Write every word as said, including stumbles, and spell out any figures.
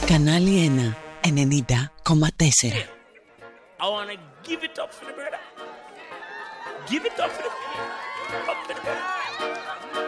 Κανάλι ένα, ενενήντα κόμμα τέσσερα. I wanna give it up for the brother. Give it up for the, up for the brother.